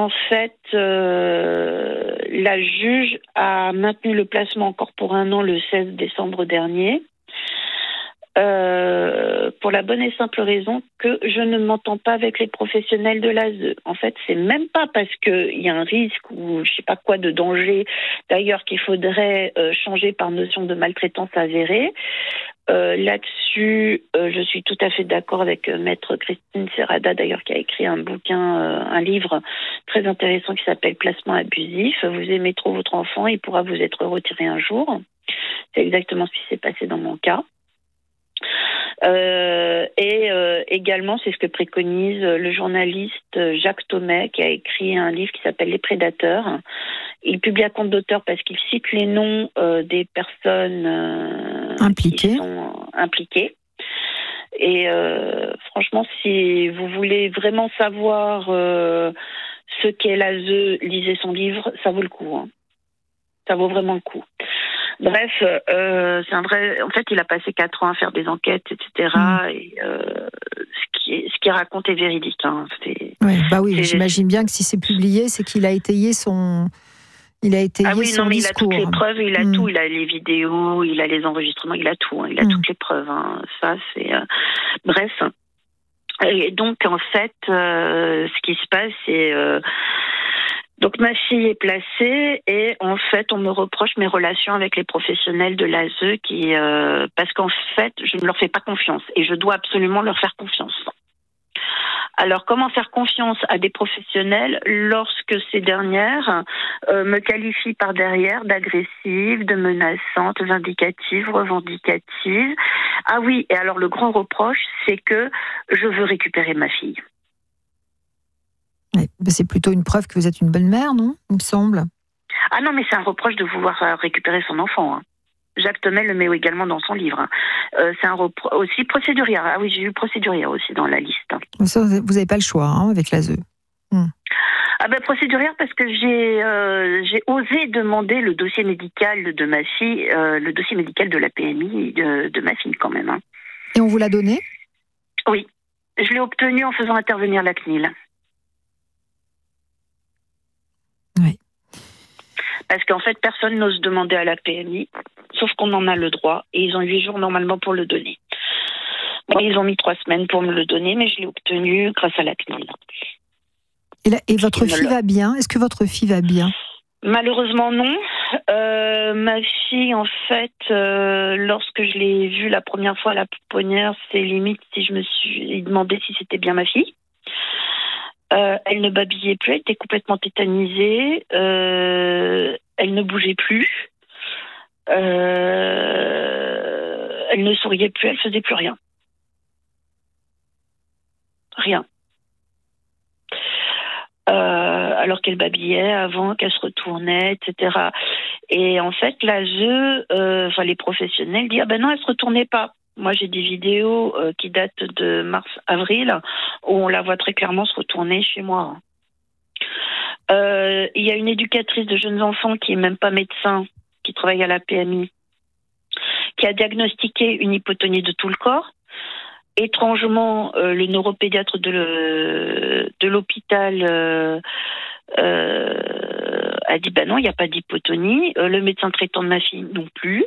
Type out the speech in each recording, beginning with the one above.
en fait, la juge a maintenu le placement encore pour 1 an le 16 décembre dernier. Pour la bonne et simple raison que je ne m'entends pas avec les professionnels de l'ASE. En fait, c'est même pas parce qu'il y a un risque ou je sais pas quoi de danger, d'ailleurs qu'il faudrait changer par notion de maltraitance avérée. Là-dessus, je suis tout à fait d'accord avec maître Christine Serrada, d'ailleurs, qui a écrit un bouquin, un livre très intéressant qui s'appelle Placement abusif. Vous aimez trop votre enfant, il pourra vous être retiré un jour. C'est exactement ce qui s'est passé dans mon cas. Également, c'est ce que préconise le journaliste Jacques Thomet, qui a écrit un livre qui s'appelle Les Prédateurs. Il publie à compte d'auteur parce qu'il cite les noms des personnes qui sont impliquées. Et franchement, si vous voulez vraiment savoir ce qu'est l'ASE, lisez son livre, ça vaut le coup. Hein. Ça vaut vraiment le coup. Bref, c'est un vrai. En fait, il a passé 4 ans à faire des enquêtes, etc. Et ce qu'il raconte est véridique. Hein. J'imagine bien que si c'est publié, c'est qu'il a étayé son. Il a étayé son discours. Il a toutes les preuves, il a tout. Il a les vidéos, il a les enregistrements, il a tout. Hein. Il a toutes les preuves. Hein. Ça, c'est. Bref. Et donc, en fait, ce qui se passe, c'est. Donc ma fille est placée et en fait on me reproche mes relations avec les professionnels de l'ASE parce qu'en fait je ne leur fais pas confiance et je dois absolument leur faire confiance. Alors comment faire confiance à des professionnels lorsque ces dernières me qualifient par derrière d'agressive, de menaçante, vindicative, revendicative. Ah oui, et alors le grand reproche c'est que je veux récupérer ma fille. C'est plutôt une preuve que vous êtes une bonne mère, non ? Il me semble. Ah non, mais c'est un reproche de vouloir récupérer son enfant. Hein. Jacques Thomet le met également dans son livre. Hein. C'est un reproche aussi procédurier. Ah oui, j'ai eu procédurier aussi dans la liste. Ça, vous n'avez pas le choix avec l'ASE. Ah ben procédurière parce que j'ai osé demander le dossier médical de ma fille, le dossier médical de la PMI de ma fille quand même. Hein. Et on vous l'a donné ? Oui, je l'ai obtenu en faisant intervenir la CNIL. Oui. Parce qu'en fait, personne n'ose demander à la PMI, sauf qu'on en a le droit, et ils ont 8 jours normalement pour le donner. Bon, ils ont mis 3 semaines pour me le donner, mais je l'ai obtenu grâce à la CNIL. Et votre fille va bien ? Est-ce que votre fille va bien ? Malheureusement, non. Ma fille, en fait, lorsque je l'ai vue la première fois à la pouponnière, c'est limite si je me suis demandé si c'était bien ma fille. Elle ne babillait plus, elle était complètement tétanisée, elle ne bougeait plus, elle ne souriait plus, elle faisait plus rien. Rien. Alors qu'elle babillait avant, qu'elle se retournait, etc. Et en fait, l'ASE, les professionnels disent « Ah ben non, elle se retournait pas ». Moi, j'ai des vidéos qui datent de mars-avril où on la voit très clairement se retourner chez moi. Il y a une éducatrice de jeunes enfants qui est même pas médecin, qui travaille à la PMI, qui a diagnostiqué une hypotonie de tout le corps. Étrangement, le neuropédiatre de l'hôpital a dit non, il n'y a pas d'hypotonie. Le médecin traitant de ma fille non plus.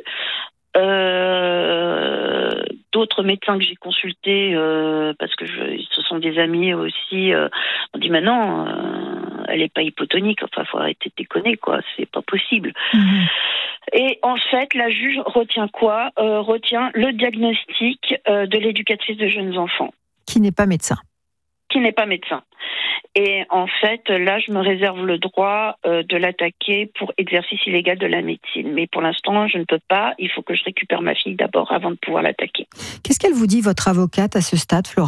D'autres médecins que j'ai consultés, parce que ce sont des amis aussi, on dit non, elle n'est pas hypotonique, enfin faut arrêter de déconner, quoi, c'est pas possible. Et en fait, la juge retient quoi ? Retient le diagnostic de l'éducatrice de jeunes enfants. Qui n'est pas médecin. Qui n'est pas médecin. Et en fait, là, je me réserve le droit de l'attaquer pour exercice illégal de la médecine. Mais pour l'instant, je ne peux pas. Il faut que je récupère ma fille d'abord avant de pouvoir l'attaquer. Qu'est-ce qu'elle vous dit, votre avocate, à ce stade, Flora ?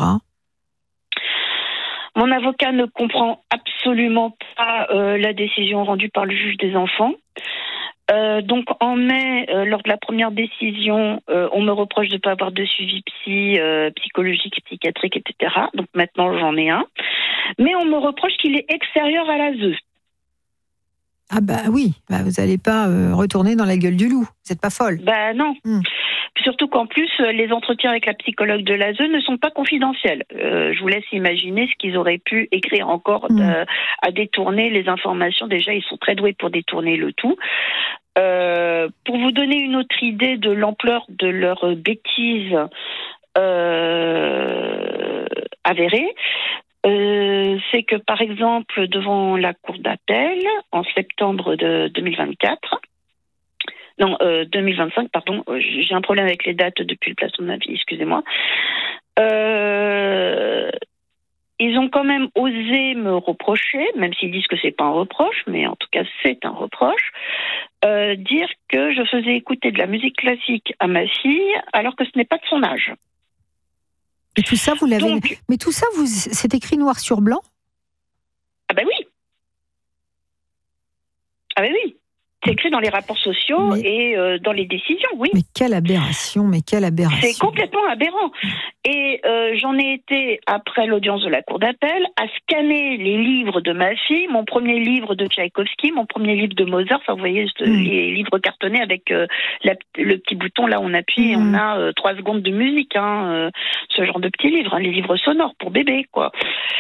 Mon avocat ne comprend absolument pas la décision rendue par le juge des enfants. Donc en mai, lors de la première décision, on me reproche de ne pas avoir de suivi psychologique, psychiatrique, etc. Donc maintenant j'en ai un. Mais on me reproche qu'il est extérieur à l'ASE. Ah bah oui, vous n'allez pas retourner dans la gueule du loup. Vous n'êtes pas folle. Non. Surtout qu'en plus, les entretiens avec la psychologue de l'ASE ne sont pas confidentiels. Je vous laisse imaginer ce qu'ils auraient pu écrire encore à détourner les informations. Déjà, ils sont très doués pour détourner le tout. Pour vous donner une autre idée de l'ampleur de leur bêtise avérée, c'est que, par exemple, devant la cour d'appel, en septembre de 2025, pardon, j'ai un problème avec les dates depuis le placement de ma vie, excusez-moi. Ils ont quand même osé me reprocher, même s'ils disent que c'est pas un reproche, mais en tout cas c'est un reproche, dire que je faisais écouter de la musique classique à ma fille alors que ce n'est pas de son âge. Et tout ça, vous l'avez. Mais tout ça, c'est écrit noir sur blanc ? Ah ben oui. Ah ben oui. C'est écrit dans les rapports sociaux et dans les décisions, oui. Mais quelle aberration, C'est complètement aberrant. Et j'en ai été, après l'audience de la cour d'appel, à scanner les livres de ma fille, mon premier livre de Tchaïkovski, mon premier livre de Mozart, enfin vous voyez, les livres cartonnés avec le petit bouton, là on appuie et on a 3 secondes de musique, ce genre de petits livres, les livres sonores pour bébé, quoi.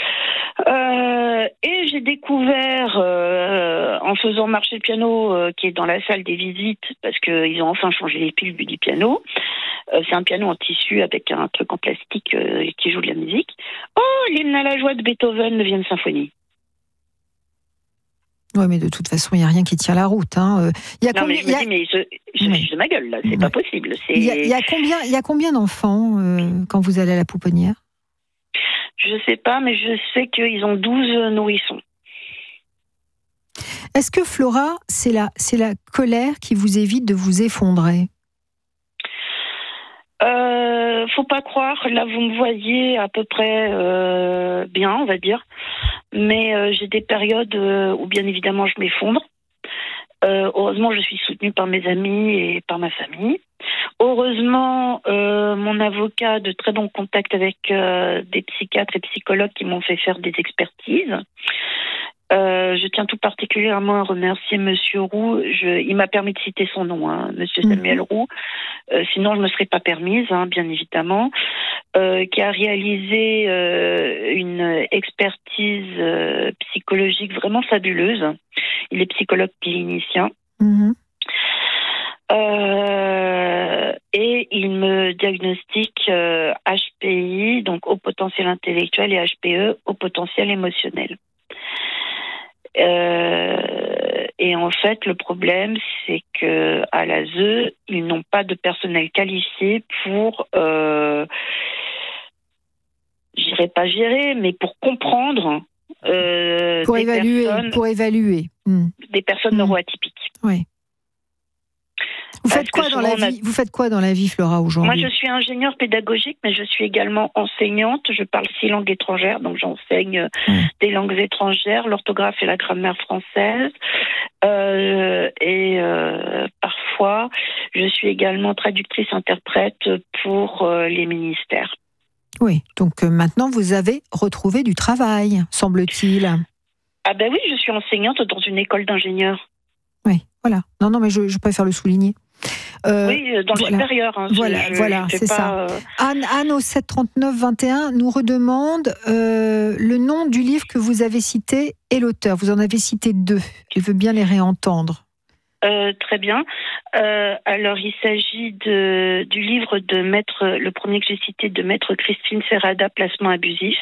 Et j'ai découvert, en faisant marcher le piano qui est dans la salle des visites, parce qu'ils ont enfin changé les piles du piano. C'est un piano en tissu avec un truc en plastique qui joue de la musique. Oh, l'hymne à la joie de Beethoven, 9e symphonie. Oui, mais de toute façon, il n'y a rien qui tient la route. Mais je fiche de ma gueule, là, c'est pas possible. Il y a combien d'enfants quand vous allez à la pouponnière ? Je sais pas, mais je sais qu'ils ont 12 nourrissons. Est-ce que Flora, c'est la colère qui vous évite de vous effondrer ? Faut pas croire. Là, vous me voyez à peu près bien, on va dire. Mais j'ai des périodes où, bien évidemment, je m'effondre. Heureusement, je suis soutenue par mes amis et par ma famille. Heureusement, mon avocat a de très bons contacts avec des psychiatres et psychologues qui m'ont fait faire des expertises. Je tiens tout particulièrement à remercier Monsieur Roux. Il m'a permis de citer son nom, Monsieur Samuel Roux. Sinon, je ne me serais pas permise, bien évidemment. Qui a réalisé une expertise psychologique vraiment fabuleuse. Il est psychologue clinicien. Et il me diagnostique HPI, donc haut potentiel intellectuel, et HPE, haut potentiel émotionnel. Et en fait, le problème, c'est que à l'ASE, ils n'ont pas de personnel qualifié pour, j'irai pas gérer, mais pour comprendre, pour évaluer des personnes neuroatypiques. Oui. Vous faites quoi dans la vie, Flora, aujourd'hui ? Moi, je suis ingénieure pédagogique, mais je suis également enseignante. Je parle 6 langues étrangères, donc j'enseigne des langues étrangères, l'orthographe et la grammaire française. Parfois, je suis également traductrice-interprète pour les ministères. Oui, donc maintenant, vous avez retrouvé du travail, semble-t-il. Ah ben oui, je suis enseignante dans une école d'ingénieurs. Oui, voilà. Non, mais je préfère le souligner. Oui, dans le supérieur. Voilà, c'est ça. Anne au 739-21 nous redemande le nom du livre que vous avez cité et l'auteur. Vous en avez cité 2. Elle veut bien les réentendre. Très bien. Alors, il s'agit du livre de Maître, le premier que j'ai cité, de Maître Christine Serrada, Placement abusif.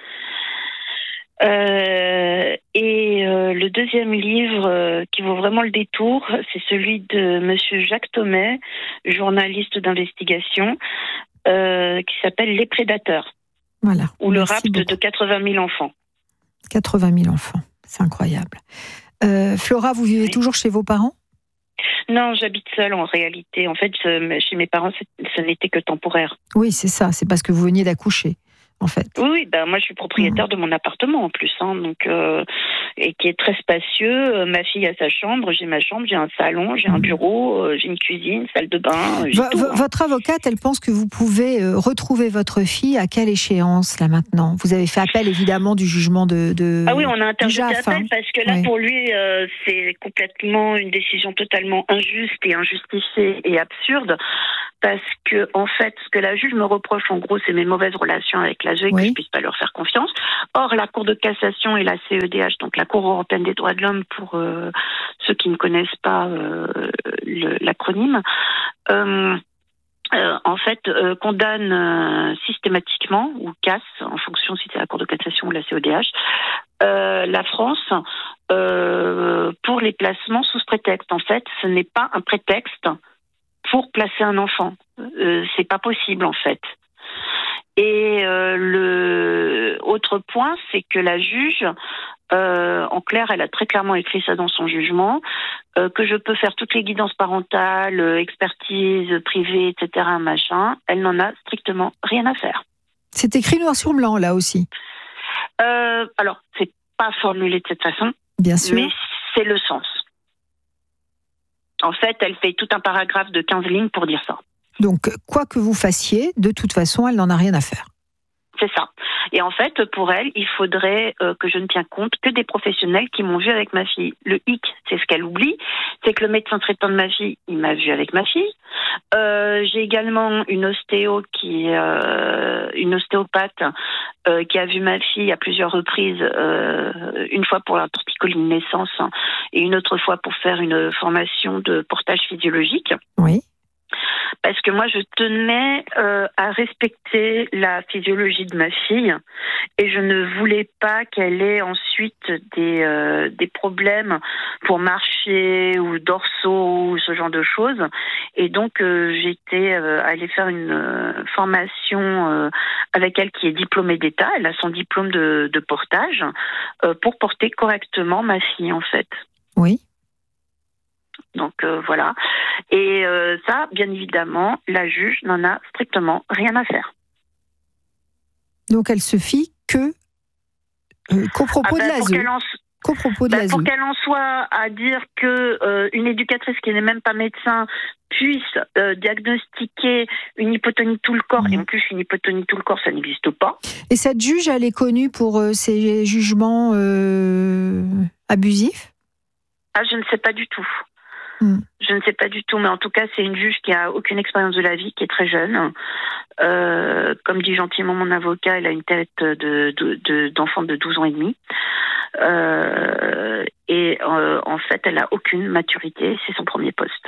Le deuxième livre qui vaut vraiment le détour, c'est celui de Monsieur Jacques Thomet, journaliste d'investigation, qui s'appelle Les Prédateurs. Voilà. Ou le rapt de 80 000 enfants. 80 000 enfants, c'est incroyable. Flora, vous vivez toujours chez vos parents ? Non, j'habite seule en réalité. En fait, chez mes parents, ce n'était que temporaire. Oui, c'est ça. C'est parce que vous veniez d'accoucher. En fait. Oui, moi je suis propriétaire de mon appartement en plus, donc et qui est très spacieux. Ma fille a sa chambre, j'ai ma chambre, j'ai un salon, j'ai un bureau, j'ai une cuisine, salle de bain. Votre avocate, elle pense que vous pouvez retrouver votre fille à quelle échéance, là, maintenant? Vous avez fait appel, évidemment, du jugement de Ah oui, on a interjeté JAF, appel parce que là, pour lui, c'est complètement une décision totalement injuste et injustifiée et absurde. Parce que, en fait, ce que la juge me reproche, en gros, c'est mes mauvaises relations avec l'ASE et que je ne puisse pas leur faire confiance. Or, la Cour de cassation et la CEDH, donc la Cour européenne des droits de l'homme, pour ceux qui ne connaissent pas l'acronyme, en fait, condamne systématiquement, ou casse, en fonction si c'est la Cour de cassation ou la CEDH, la France pour les placements sous prétexte. En fait, ce n'est pas un prétexte pour placer un enfant. C'est pas possible, en fait. Et le autre point, c'est que la juge, en clair, elle a très clairement écrit ça dans son jugement, que je peux faire toutes les guidances parentales, expertise privée, etc., machin. Elle n'en a strictement rien à faire. C'est écrit noir sur blanc, là aussi. Alors, c'est pas formulé de cette façon, bien sûr, mais c'est le sens. En fait, elle fait tout un paragraphe de 15 lignes pour dire ça. Donc, quoi que vous fassiez, de toute façon, elle n'en a rien à faire. C'est ça. Et en fait, pour elle, il faudrait que je ne tienne compte que des professionnels qui m'ont vu avec ma fille. Le hic, c'est ce qu'elle oublie, c'est que le médecin traitant de ma fille, il m'a vu avec ma fille. J'ai également une ostéopathe qui a vu ma fille à plusieurs reprises, une fois pour la torticolis de naissance et une autre fois pour faire une formation de portage physiologique. Oui. Parce que moi, je tenais à respecter la physiologie de ma fille et je ne voulais pas qu'elle ait ensuite des problèmes pour marcher ou dorsaux ou ce genre de choses. Et donc, j'étais allée faire une formation avec elle qui est diplômée d'État. Elle a son diplôme de portage pour porter correctement ma fille, en fait. Oui. Donc voilà. Et ça, bien évidemment, la juge n'en a strictement rien à faire. Donc elle se fie qu'au propos de l'ASE. Pour qu'elle en soit à dire que une éducatrice qui n'est même pas médecin puisse diagnostiquer une hypotonie de tout le corps, et en plus une hypotonie de tout le corps, ça n'existe pas. Et cette juge, elle est connue pour ses jugements abusifs? Ah, je ne sais pas du tout. Je ne sais pas du tout, mais en tout cas, c'est une juge qui a aucune expérience de la vie, qui est très jeune. Comme dit gentiment mon avocat, elle a une tête d'enfant de 12 ans et demi. En fait, elle n'a aucune maturité, c'est son premier poste.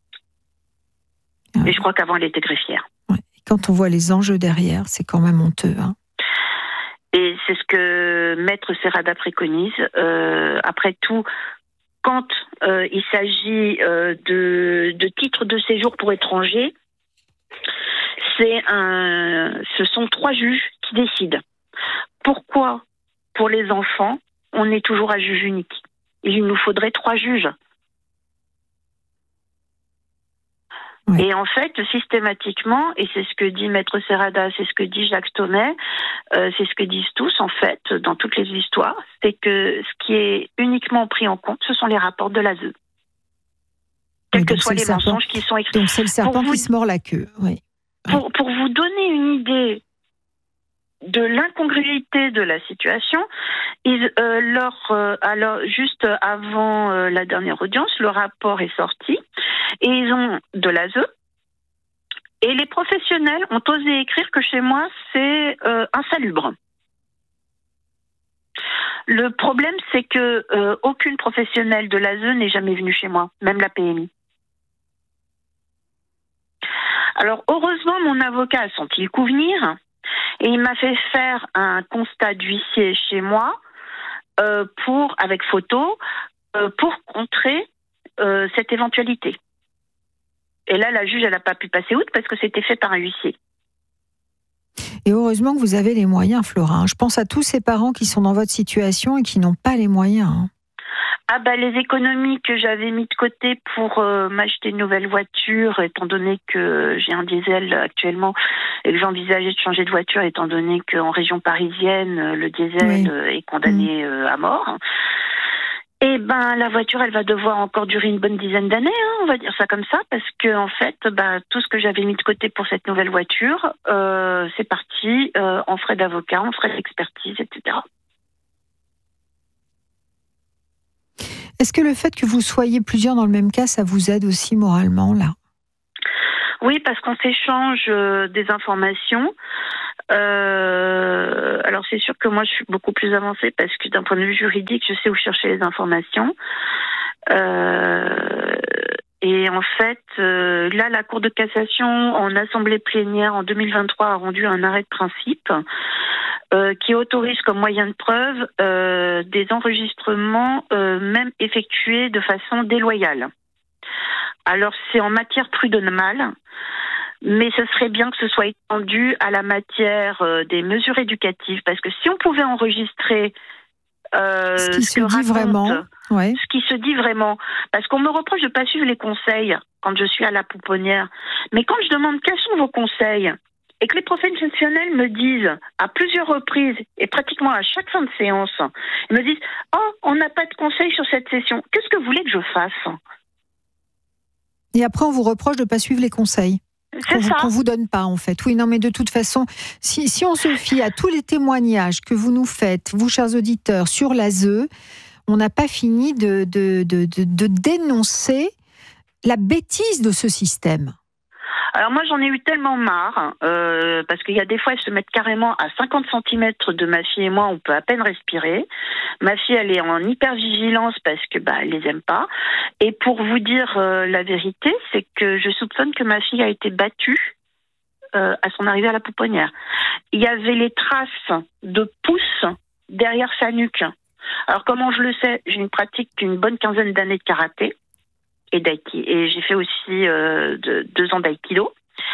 Et je crois qu'avant, elle était greffière. Ouais. Quand on voit les enjeux derrière, c'est quand même honteux. Hein. Et c'est ce que Maître Serrada préconise. Après tout, quand il s'agit de titres de séjour pour étrangers, ce sont 3 juges qui décident. Pourquoi, pour les enfants, on est toujours à juge unique? Il nous faudrait 3 juges. Oui. Et en fait, systématiquement, et c'est ce que dit Maître Serrada, c'est ce que dit Jacques Tonnet, c'est ce que disent tous, en fait, dans toutes les histoires, c'est que ce qui est uniquement pris en compte, ce sont les rapports de l'ASE. Quels que soient les mensonges qui sont écrits. Donc c'est le serpent qui se mord la queue. Oui. Pour vous donner une idée de l'incongruité de la situation, alors juste avant la dernière audience, le rapport est sorti et ils ont de l'ASE et les professionnels ont osé écrire que chez moi c'est insalubre. Le problème, c'est que aucune professionnelle de l'ASE n'est jamais venue chez moi, même la PMI. Alors heureusement, mon avocat a senti le coup venir. Et il m'a fait faire un constat d'huissier chez moi avec photo pour contrer cette éventualité. Et là, la juge, elle n'a pas pu passer outre parce que c'était fait par un huissier. Et heureusement que vous avez les moyens, Flora. Je pense à tous ces parents qui sont dans votre situation et qui n'ont pas les moyens. Les économies que j'avais mis de côté pour m'acheter une nouvelle voiture, étant donné que j'ai un diesel actuellement et que j'envisageais de changer de voiture, étant donné qu'en région parisienne, le diesel est condamné à mort. Eh ben, la voiture, elle va devoir encore durer une bonne dizaine d'années, on va dire ça comme ça, parce que en fait, tout ce que j'avais mis de côté pour cette nouvelle voiture, c'est parti en frais d'avocat, en frais d'expertise, etc. Est-ce que le fait que vous soyez plusieurs dans le même cas, ça vous aide aussi moralement, là ? Oui, parce qu'on s'échange des informations. Alors c'est sûr que moi je suis beaucoup plus avancée parce que d'un point de vue juridique, je sais où chercher les informations. Et en fait, là, la Cour de cassation en assemblée plénière en 2023 a rendu un arrêt de principe qui autorise comme moyen de preuve des enregistrements même effectués de façon déloyale. Alors c'est en matière prud'homale, mais ce serait bien que ce soit étendu à la matière des mesures éducatives, parce que si on pouvait enregistrer ce qui se dit vraiment, ce qui se dit vraiment, parce qu'on me reproche de ne pas suivre les conseils quand je suis à la pouponnière, mais quand je demande quels sont vos conseils, et que les professionnels me disent à plusieurs reprises et pratiquement à chaque fin de séance, ils me disent « Oh, on n'a pas de conseils sur cette session, qu'est-ce que vous voulez que je fasse ?» Et après, on vous reproche de ne pas suivre les conseils. Qu'on vous donne pas, en fait. Oui, non, mais de toute façon, si on se fie à tous les témoignages que vous nous faites, vous, chers auditeurs, sur l'ASE, on n'a pas fini de dénoncer la bêtise de ce système. Alors moi, j'en ai eu tellement marre, parce qu'il y a des fois, elles se mettent carrément à 50 cm de ma fille et moi, on peut à peine respirer. Ma fille, elle est en hypervigilance parce que elle les aime pas. Et pour vous dire la vérité, c'est que je soupçonne que ma fille a été battue à son arrivée à la pouponnière. Il y avait les traces de pouces derrière sa nuque. Alors comment je le sais ? J'ai une bonne quinzaine d'années de karaté. Et j'ai fait aussi 2 ans d'aïkido.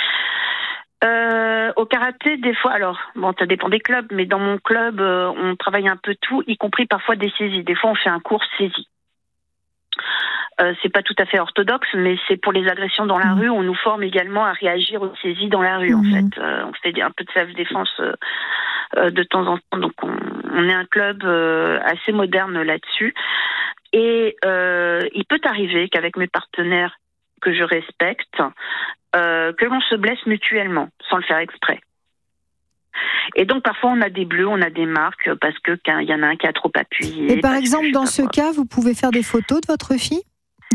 Au karaté, des fois, alors, ça dépend des clubs, mais dans mon club, on travaille un peu tout, y compris parfois des saisies. Des fois, on fait un cours saisie. C'est pas tout à fait orthodoxe, mais c'est pour les agressions dans la rue. On nous forme également à réagir aux saisies dans la rue, en fait. On fait un peu de self-défense de temps en temps. Donc, on est un club assez moderne là-dessus. Et il peut arriver qu'avec mes partenaires que je respecte, que l'on se blesse mutuellement, sans le faire exprès. Et donc parfois on a des bleus, on a des marques, parce qu'il y en a un qui a trop appuyé. Et par exemple, dans ce cas, vous pouvez faire des photos de votre fille, discrètement ?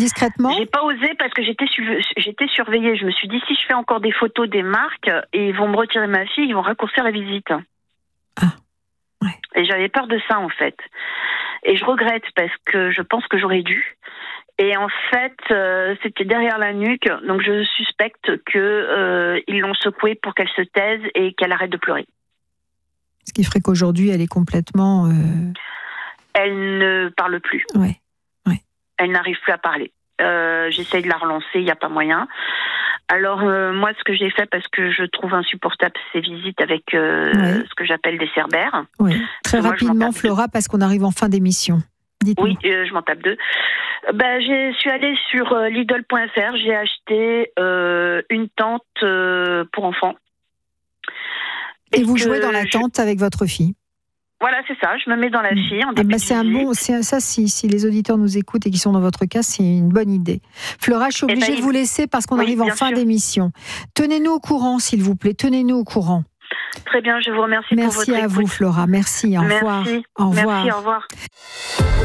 J'ai pas osé parce que j'étais surveillée. Je me suis dit, si je fais encore des photos des marques, et ils vont me retirer ma fille, ils vont raccourcir la visite. Ah, ouais. Et j'avais peur de ça, en fait. Et je regrette parce que je pense que j'aurais dû. Et en fait, c'était derrière la nuque, donc je suspecte qu'ils l'ont secouée pour qu'elle se taise et qu'elle arrête de pleurer. Ce qui ferait qu'aujourd'hui, elle est complètement... Elle ne parle plus. Ouais. Elle n'arrive plus à parler. J'essaye de la relancer, il n'y a pas moyen. Alors moi, ce que j'ai fait, parce que je trouve insupportable ces visites avec ce que j'appelle des cerbères. Oui. Très rapidement, Flora, parce qu'on arrive en fin d'émission. Dites-moi. Oui, je m'en tape 2. Je suis allée sur Lidl.fr, j'ai acheté une tente pour enfants. Et vous jouez dans la tente avec votre fille ? Voilà, c'est ça, je me mets dans la fille en début de visite. Si les auditeurs nous écoutent et qui sont dans votre cas, c'est une bonne idée. Flora, je suis obligée de vous laisser parce qu'on arrive en fin d'émission. Tenez-nous au courant, s'il vous plaît, tenez-nous au courant. Très bien, je vous remercie pour votre écoute. Merci à vous, Flora, merci, au revoir. Merci, au revoir.